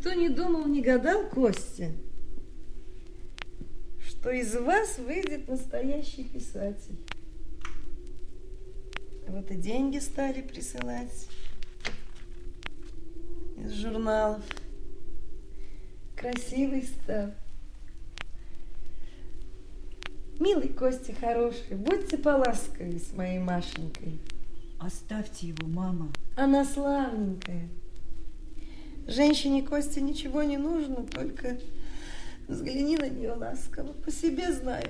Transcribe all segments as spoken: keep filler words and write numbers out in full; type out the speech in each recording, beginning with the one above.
Никто не думал, не гадал, Костя, что из вас выйдет настоящий писатель. Вот и деньги стали присылать из журналов. Красивый стал. Милый Костя хороший, будьте поласковее с моей Машенькой. Оставьте его, мама. Она славненькая. Женщине Косте ничего не нужно, только взгляни на нее ласково. По себе знаю.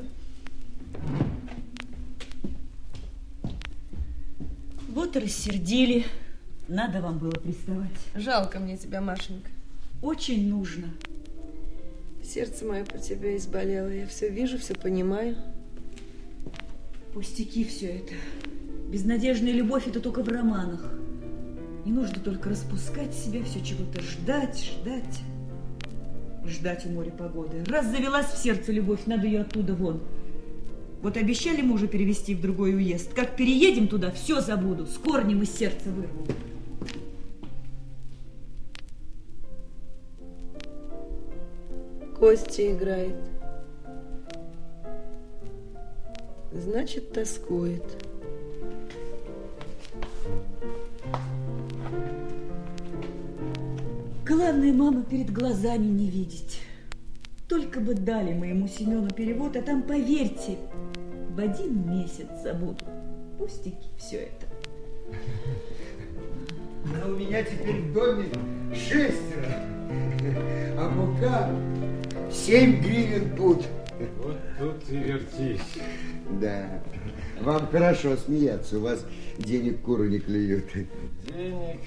Вот и рассердили. Надо вам было приставать. Жалко мне тебя, Машенька. Очень нужно. Сердце мое по тебе изболело. Я все вижу, все понимаю. Пустяки все это. Безнадежная любовь – это только в романах. Не нужно только распускать себя, все чего-то ждать, ждать. Ждать у моря погоды. Раз завелась в сердце любовь, надо ее оттуда вон. Вот обещали мужа перевести в другой уезд. Как переедем туда, все забуду. С корнем из сердца вырву. Костя играет. Значит, тоскует. Главное, мама, перед глазами не видеть. Только бы дали моему Семену перевод, а там, поверьте, в один месяц забуду. Пустяки все это. А у меня теперь в доме шестеро, а мука семь гривен пуд. Вот тут и вертись. Да, вам хорошо смеяться, у вас денег куры не клюют. Денег...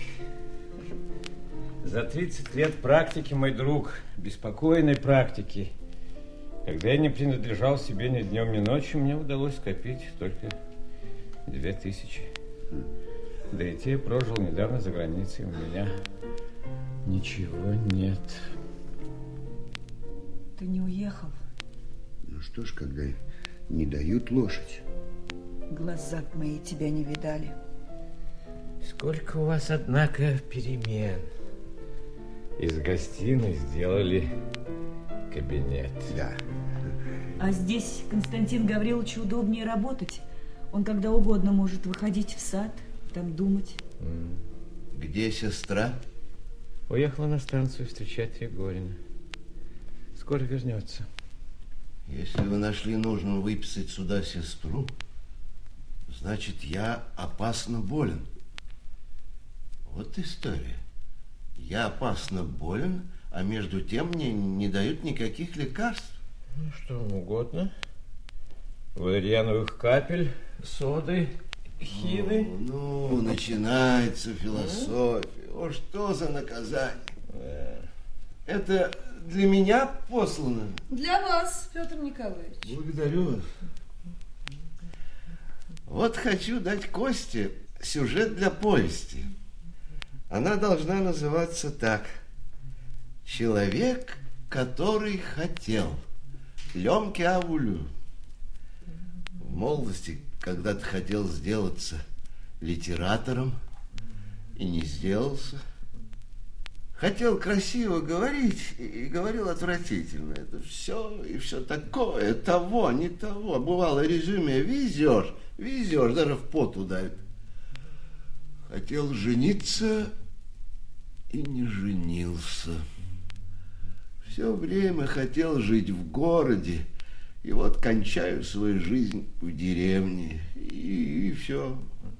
За тридцать лет практики, мой друг, беспокойной практики, когда я не принадлежал себе ни днем, ни ночью, мне удалось скопить только две тысячи. Да и те я прожил недавно за границей, у меня ничего нет. Ты не уехал? Ну что ж, когда не дают лошадь. Глаза мои тебя не видали. Сколько у вас, однако, перемен. Из гостиной сделали кабинет. Да. А здесь Константин Гавриловичу удобнее работать. Он когда угодно может выходить в сад, там думать. Mm. Где сестра? Уехала на станцию встречать Егорина. Скоро вернется. Если вы нашли нужным выписать сюда сестру, значит, я опасно болен. Вот история. Я опасно болен, а между тем мне не дают никаких лекарств. Ну, что вам угодно. Валерьяновых капель, соды, хины. Ну, ну, начинается философия. О, что за наказание? Да. Это для меня послано? Для вас, Петр Николаевич. Благодарю вас. Вот хочу дать Косте сюжет для повести. Она должна называться так. Человек, который хотел. L'homme qui a voulu. В молодости когда-то хотел сделаться литератором и не сделался. Хотел красиво говорить и говорил отвратительно. Это все и все такое, того, не того. Бывало резюме, везешь, везешь, даже в пот ударит. Хотел жениться и не женился. Все время хотел жить в городе, и вот кончаю свою жизнь в деревне, и, и все.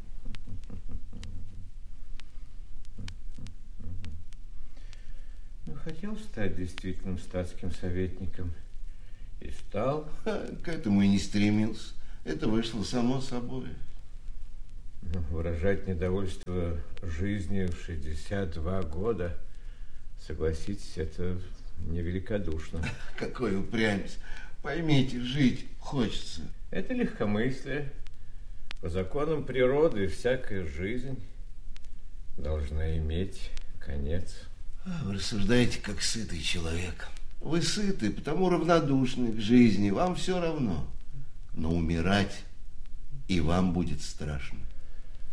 Ну, хотел стать действительным статским советником. И стал. А, к этому и не стремился. Это вышло само собой. Ну, выражать недовольство жизнью в шестьдесят два года, согласитесь, это невеликодушно. Какой упрямец. Поймите, жить хочется. Это легкомыслие. По законам природы всякая жизнь должна иметь конец. Вы рассуждаете, как сытый человек. Вы сыты, потому равнодушны к жизни. Вам все равно. Но умирать и вам будет страшно.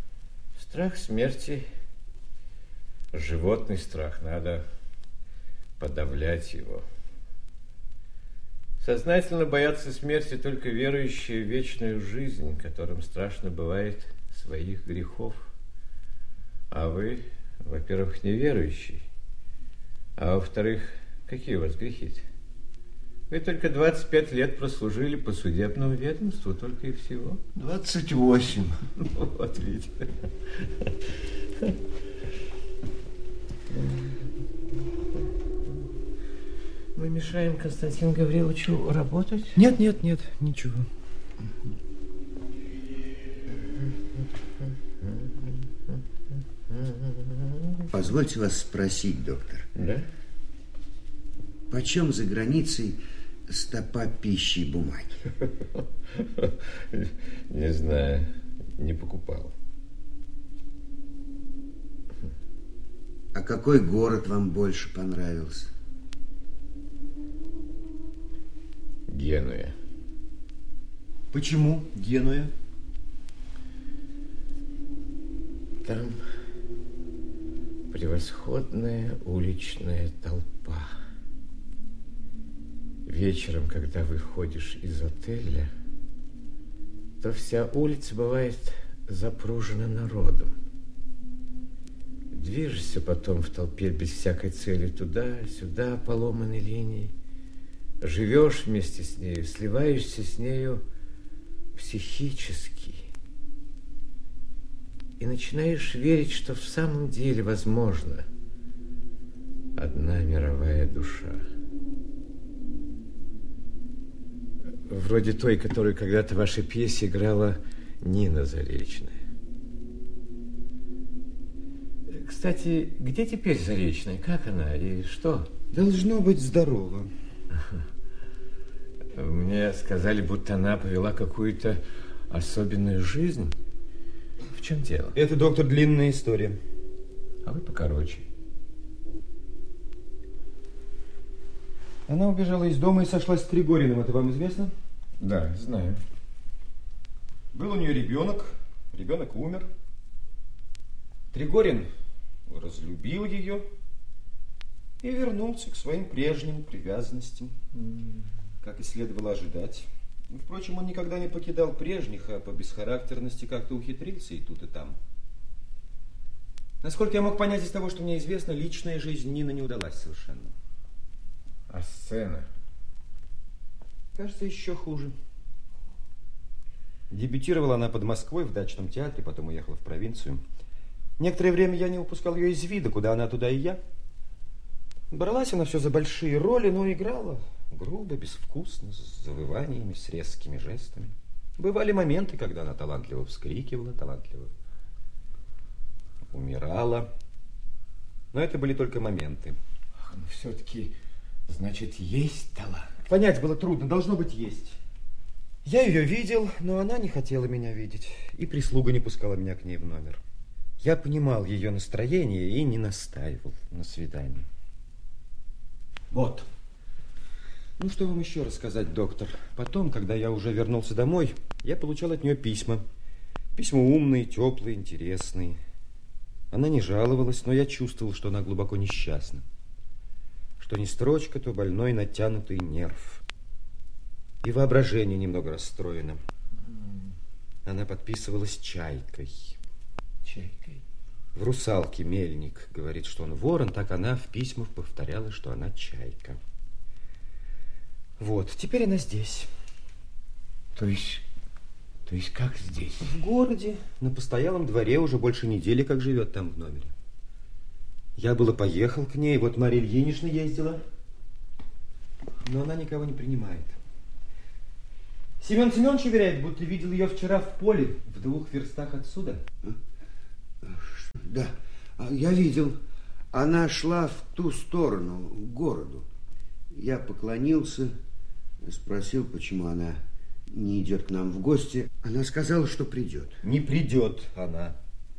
Страх смерти – животный страх. Надо подавлять его. Сознательно боятся смерти только верующие в вечную жизнь, которым страшно бывает своих грехов. А вы, во-первых, неверующий, а во-вторых, какие у вас грехи-то? Вы только двадцать пять лет прослужили по судебному ведомству, только и всего. двадцать восемь. Вот видите. Мы мешаем Константину Гавриловичу работать? Нет, нет, нет, ничего. Позвольте вас спросить, доктор. Да? Почем за границей стопа пищи и бумаги? Не знаю, не покупал. А какой город вам больше понравился? Генуя. Почему Генуя? Там превосходная уличная толпа. Вечером, когда выходишь из отеля, то вся улица бывает запружена народом. Движешься потом в толпе без всякой цели туда-сюда по ломаной линии. Живешь вместе с нею, сливаешься с нею психически. И начинаешь верить, что в самом деле возможно одна мировая душа. Вроде той, которую когда-то в вашей пьесе играла Нина Заречная. Кстати, где теперь Заречная? Как она и что? Должно быть здорово. Мне сказали, будто она повела какую-то особенную жизнь. В чем дело? Это, доктор, длинная история. А вы покороче. Она убежала из дома и сошлась с Тригориным. Это вам известно? Да, знаю. Был у нее ребенок. Ребенок умер. Тригорин разлюбил ее и вернулся к своим прежним привязанностям, mm. как и следовало ожидать. Впрочем, он никогда не покидал прежних, а по бесхарактерности как-то ухитрился и тут, и там. Насколько я мог понять из того, что мне известно, личная жизнь Нины не удалась совершенно. А сцена? Кажется, еще хуже. Дебютировала она под Москвой в дачном театре, потом уехала в провинцию. Некоторое время я не упускал ее из вида, куда она, туда и я. Бралась она все за большие роли, но играла грубо, безвкусно, с завываниями, с резкими жестами. Бывали моменты, когда она талантливо вскрикивала, талантливо умирала. Но это были только моменты. Ах, ну все-таки, значит, есть талант. Понять было трудно, должно быть, есть. Я ее видел, но она не хотела меня видеть. И прислуга не пускала меня к ней в номер. Я понимал ее настроение и не настаивал на свидании. Вот. Ну, что вам еще рассказать, доктор? Потом, когда я уже вернулся домой, я получал от нее письма. Письма умные, теплые, интересные. Она не жаловалась, но я чувствовал, что она глубоко несчастна. Что не строчка, то больной натянутый нерв. И воображение немного расстроено. Она подписывалась Чайкой. Чайкой? В «Русалке» Мельник говорит, что он ворон, так она в письмах повторяла, что она Чайка. Вот, теперь она здесь. То есть, то есть как здесь? В городе, на постоялом дворе, уже больше недели, как живет там в номере. Я было поехал к ней, вот Марья Ильинична ездила, но она никого не принимает. Семен Семенович уверяет, будто видел ее вчера в поле, в двух верстах отсюда. Да, я видел. Она шла в ту сторону, к городу. Я поклонился, спросил, почему она не идет к нам в гости. Она сказала, что придет. Не придет она.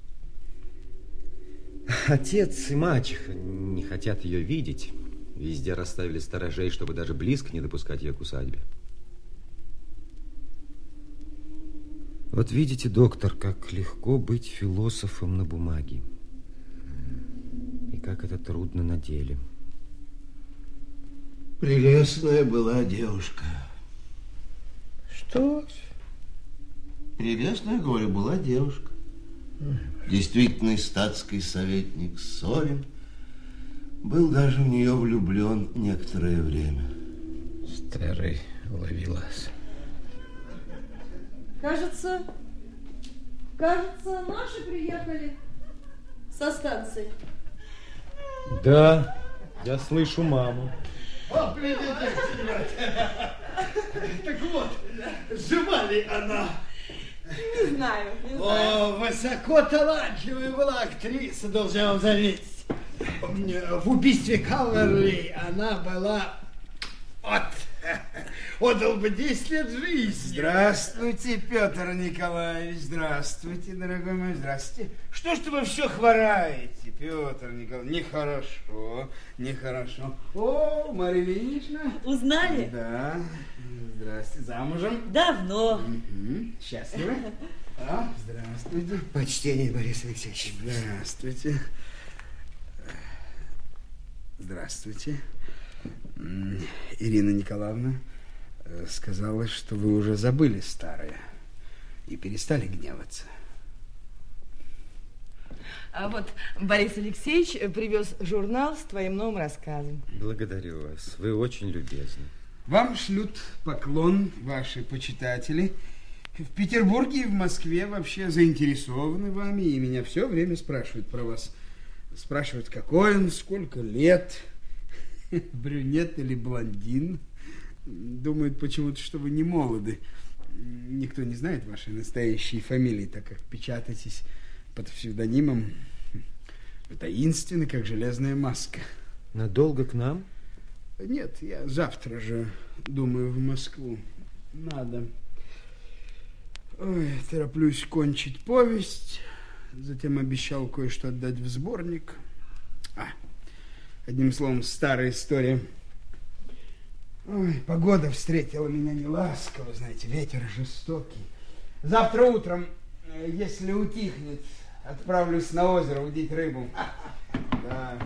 Отец и мачеха не хотят ее видеть. Везде расставили сторожей, чтобы даже близко не допускать ее к усадьбе. Вот видите, доктор, как легко быть философом на бумаге. И как это трудно на деле. Прелестная была девушка. Что? Прелестная, говорю, была девушка. Действительный статский советник Сорин был даже в нее влюблен некоторое время. Старый ловелас. Кажется, кажется, наши приехали со станции. Да, я слышу маму. О, глядите, так вот, жива ли она? Не знаю, не знаю. О, высоко талантливая была актриса, должен вам заметить. В убийстве Калверли она была... Вот, отдал бы десять лет жизни. Здравствуйте, Петр Николаевич, здравствуйте, дорогой мой, здравствуйте. Что ж вы все хвораете, Петр Николаевич? Нехорошо, нехорошо. О, Марья Ильинична. Узнали? Да, здравствуйте, замужем? Давно. Угу. Счастливы? А, здравствуйте. Почтение, Борис Алексеевич. Здравствуйте. Здравствуйте. Ирина Николаевна сказала, что вы уже забыли старое и перестали гневаться. А вот Борис Алексеевич привез журнал с твоим новым рассказом. Благодарю вас. Вы очень любезны. Вам шлют поклон ваши почитатели. В Петербурге и в Москве вообще заинтересованы вами, и меня все время спрашивают про вас. Спрашивают, какой он, сколько лет, брюнет или блондин. Думают почему-то, что вы не молоды. Никто не знает вашей настоящей фамилии, так как печатаетесь под псевдонимом. Вы таинственны, как железная маска. Надолго к нам? Нет, я завтра же думаю в Москву. Надо. Ой, тороплюсь кончить повесть. Затем обещал кое-что отдать в сборник. А, одним словом, старая история. Ой, погода встретила меня неласково, знаете, ветер жестокий. Завтра утром, если утихнет, отправлюсь на озеро удить рыбу. Да.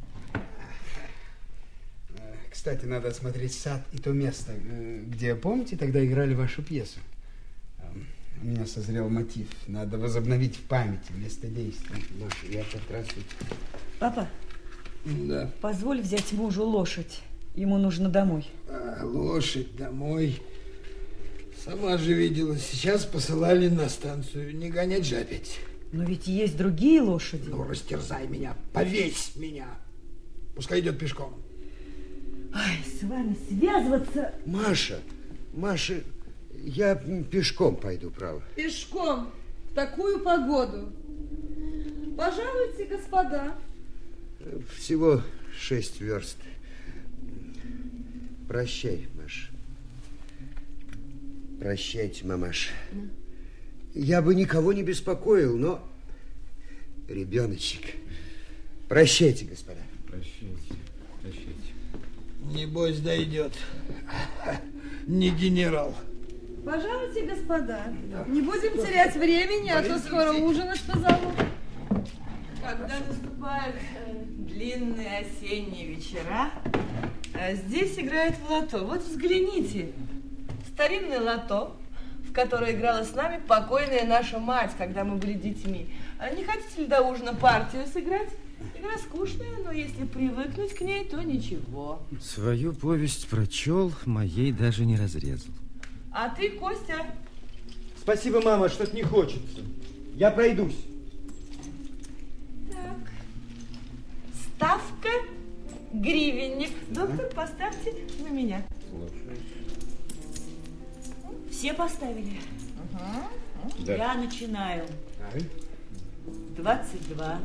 Кстати, надо осмотреть сад и то место, где, помните, тогда играли вашу пьесу. У меня созрел мотив. Надо возобновить в памяти место действия. Маша, я как раз... Папа, да. Позволь взять мужу лошадь. Ему нужно домой. А, лошадь домой. Сама же видела, сейчас посылали на станцию. Не гонять же опять. Но ведь есть другие лошади. Ну, растерзай меня, повесь меня. Пускай идет пешком. Ай, с вами связываться... Маша, Маша, я пешком пойду, право. Пешком? В такую погоду? Пожалуйте, господа. Всего шесть верст. Прощай, Маша. Прощайте, мамаша. Я бы никого не беспокоил, но... Ребеночек. Прощайте, господа. Прощайте, прощайте. Небось дойдет. Не генерал. Пожалуйте, господа. Не будем терять времени, а то скоро ужинать позовут. Когда наступают э, длинные осенние вечера, э, здесь играет в лото. Вот взгляните. Старинное лото, в которое играла с нами покойная наша мать, когда мы были детьми. А не хотите ли до ужина партию сыграть? Игра скучная, но если привыкнуть к ней, то ничего. Свою повесть прочел, моей даже не разрезал. А ты, Костя? Спасибо, мама, что-то не хочется. Я пройдусь. Так. Ставка гривенник. Доктор, поставьте на меня. Все поставили? Да. Я начинаю. двадцать два.